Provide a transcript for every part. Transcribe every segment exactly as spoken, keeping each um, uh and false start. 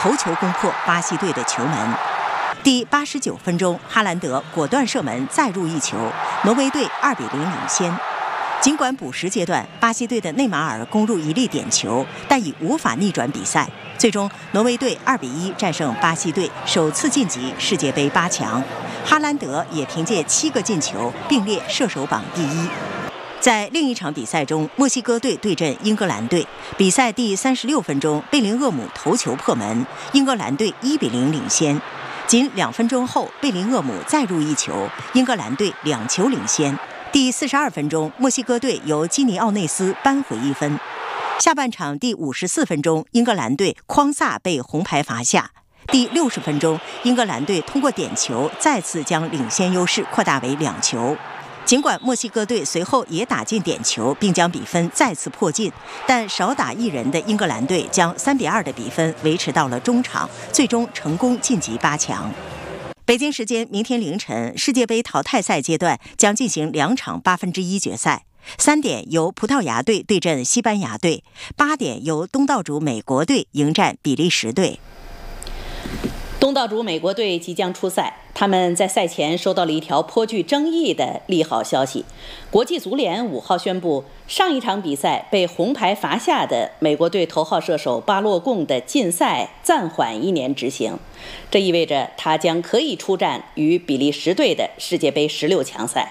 头球攻破巴西队的球门。第八十九分钟，哈兰德果断射门再入一球，挪威队二比零领先。尽管补时阶段巴西队的内马尔攻入一粒点球，但已无法逆转比赛。最终，挪威队二比一战胜巴西队，首次晋级世界杯八强。哈兰德也凭借七个进球并列射手榜第一。在另一场比赛中，墨西哥队对阵英格兰队，比赛第三十六分钟，贝林厄姆头球破门，英格兰队一比零领先。仅两分钟后，贝林厄姆再入一球，英格兰队两球领先。第四十二分钟，墨西哥队由基尼奥内斯扳回一分。下半场第五十四分钟，英格兰队匡萨被红牌罚下。第六十分钟，英格兰队通过点球再次将领先优势扩大为两球。尽管墨西哥队随后也打进点球，并将比分再次迫近，但少打一人的英格兰队将三比二的比分维持到了中场，最终成功晋级八强。北京时间明天凌晨，世界杯淘汰赛阶段将进行两场八分之一决赛。三点由葡萄牙队对阵西班牙队，八点由东道主美国队迎战比利时队。 东道主美国队即将出赛，他们在赛前收到了一条颇具争议的利好消息。国际足联五号宣布，上一场比赛被红牌罚下的美国队头号射手巴洛贡的禁赛暂缓一年执行，这意味着他将可以出战与比利时队的世界杯十六强赛。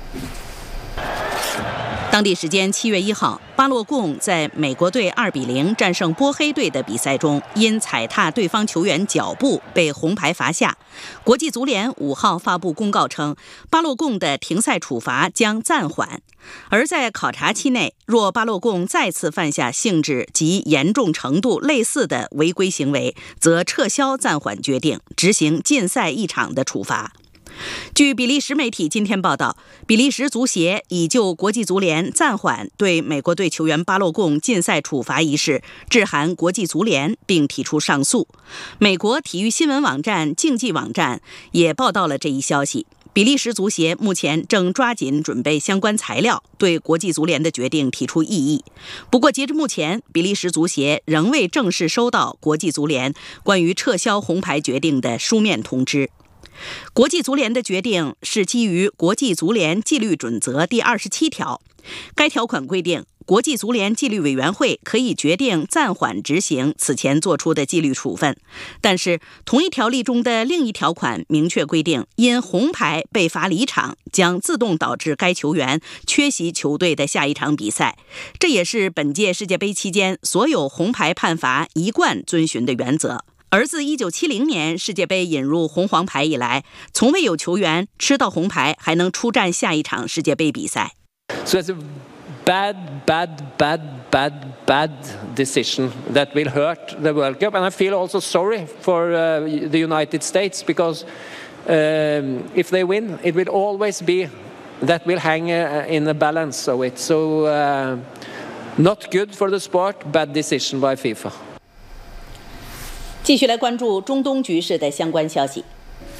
当地时间七月一号，巴洛贡在美国队二比零战胜波黑队的比赛中，因踩踏对方球员脚部被红牌罚下。国际足联五号发布公告称，巴洛贡的停赛处罚将暂缓，而在考察期内，若巴洛贡再次犯下性质及严重程度类似的违规行为，则撤销暂缓决定，执行禁赛一场的处罚。据比利时媒体今天报道，比利时足协已就国际足联暂缓对美国队球员巴洛贡禁赛处罚一事致函国际足联，并提出上诉。美国体育新闻网站竞技网站也报道了这一消息。比利时足协目前正抓紧准备相关材料，对国际足联的决定提出异议。不过，截至目前，比利时足协仍未正式收到国际足联关于撤销红牌决定的书面通知。国际足联的决定是基于国际足联纪律准则第二十七条，该条款规定，国际足联纪律委员会可以决定暂缓执行此前作出的纪律处分。但是，同一条例中的另一条款明确规定，因红牌被罚离场，将自动导致该球员缺席球队的下一场比赛。这也是本届世界杯期间所有红牌判罚一贯遵循的原则。而自一九七零年世界杯引入红黄牌以来，从未有球员吃到红牌还能出战下一场世界杯比赛。 So it's a bad, bad, bad, bad, bad decision that will hurt the World Cup, and I feel also sorry for uh, the United States because um, if they win, it will always be that will hang uh, in the balance of it. So uh, not good for the sport. Bad decision by FIFA. 继续来关注中东局势的相关消息。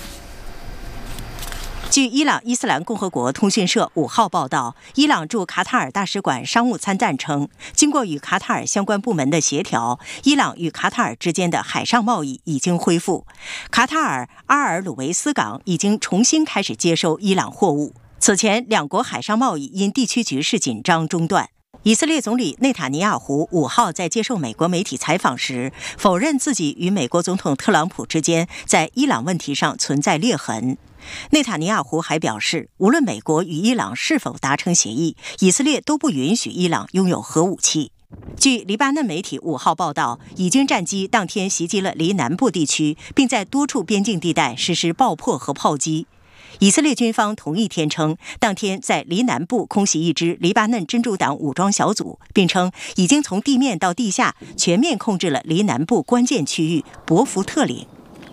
据伊朗伊斯兰共和国通讯社五号报道，伊朗驻卡塔尔大使馆商务参赞称，经过与卡塔尔相关部门的协调，伊朗与卡塔尔之间的海上贸易已经恢复。卡塔尔阿尔鲁维斯港已经重新开始接收伊朗货物。此前，两国海上贸易因地区局势紧张中断。以色列总理内塔尼亚胡五号在接受美国媒体采访时，否认自己与美国总统特朗普之间在伊朗问题上存在裂痕。内塔尼亚胡还表示，无论美国与伊朗是否达成协议，以色列都不允许伊朗拥有核武器。据黎巴嫩媒体五号报道，以军战机当天袭击了黎南部地区，并在多处边境地带实施爆破和炮击。以色列军方同一天称，当天在黎南部空袭一支黎巴嫩真主党武装小组，并称已经从地面到地下全面控制了黎南部关键区域博福特岭。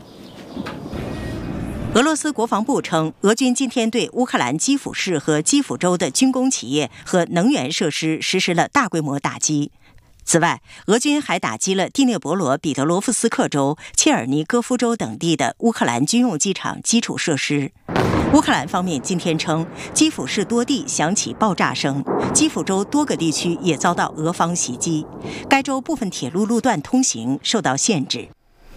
俄罗斯国防部称，俄军今天对乌克兰基辅市和基辅州的军工企业和能源设施实施了大规模打击。此外，俄军还打击了第聂伯罗彼得罗夫斯克州、切尔尼戈夫州等地的乌克兰军用机场基础设施。乌克兰方面今天称，基辅市多地响起爆炸声，基辅州多个地区也遭到俄方袭击，该州部分铁路路段通行受到限制。